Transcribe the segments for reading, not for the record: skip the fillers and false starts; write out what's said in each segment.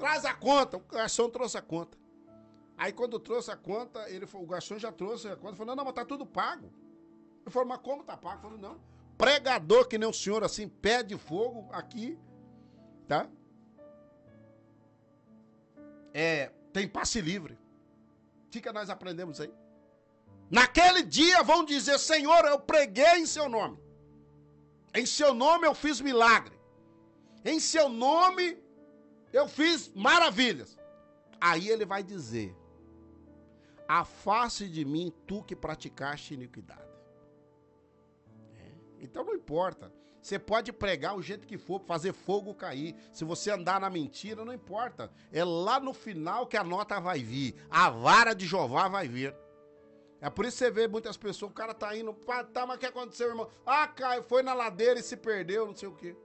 traz a conta. O garçom trouxe a conta. Aí quando trouxe a conta, o garçom já trouxe a conta, falou, não, mas tá tudo pago. Eu falei, mas como tá pago? Eu falei, não. Pregador que nem o senhor, assim, pé de fogo aqui, tá? Tem passe livre. O que nós aprendemos aí? Naquele dia vão dizer, Senhor, eu preguei em seu nome. Em seu nome eu fiz milagre. Em seu nome eu fiz maravilhas. Aí ele vai dizer, afaste de mim tu que praticaste iniquidade. Então não importa. Você pode pregar o jeito que for, fazer fogo cair. Se você andar na mentira, não importa. É lá no final que a nota vai vir. A vara de Jeová vai vir. É por isso que você vê muitas pessoas, o cara tá indo, tá, mas o que aconteceu, irmão? Ah, caiu, foi na ladeira e se perdeu, não sei o quê.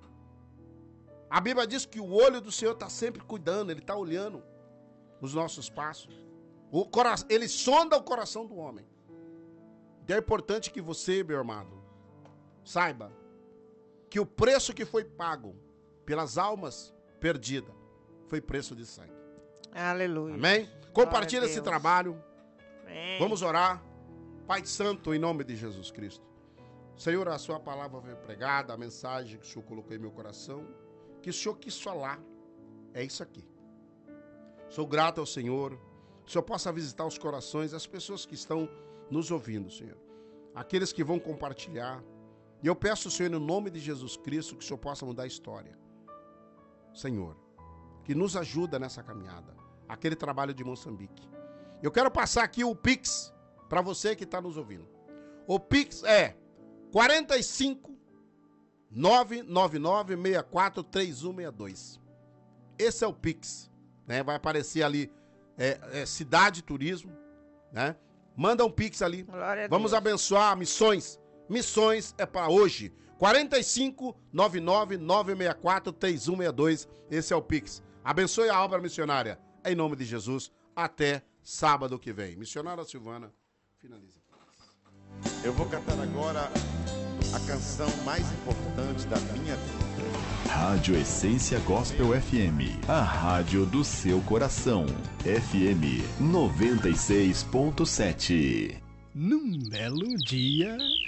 A Bíblia diz que o olho do Senhor tá sempre cuidando, ele tá olhando os nossos passos. Ele sonda o coração do homem. Então é importante que você, meu amado, saiba que o preço que foi pago pelas almas perdidas foi preço de sangue. Aleluia. Amém? Compartilha esse trabalho. Amém. Vamos orar. Pai Santo, em nome de Jesus Cristo. Senhor, a sua palavra foi pregada, a mensagem que o Senhor colocou em meu coração, que o Senhor quis falar. É isso aqui. Sou grato ao Senhor. Que o Senhor possa visitar os corações das pessoas que estão nos ouvindo, Senhor. Aqueles que vão compartilhar. E eu peço, Senhor, no nome de Jesus Cristo, que o Senhor possa mudar a história. Senhor, que nos ajuda nessa caminhada. Aquele trabalho de Moçambique. Eu quero passar aqui o Pix para você que está nos ouvindo. O Pix é 45 999 64 3162. Esse é o Pix, né? Vai aparecer ali Cidade Turismo, né? Manda um Pix ali. Vamos abençoar missões. Missões é para hoje. 45 99 964 3162. Esse é o Pix. Abençoe a obra missionária. Em nome de Jesus. Até sábado que vem. Missionária Silvana, finaliza. Eu vou cantar agora a canção mais importante da minha vida. Rádio Essência Gospel FM, a rádio do seu coração. FM 96.7. Num belo dia...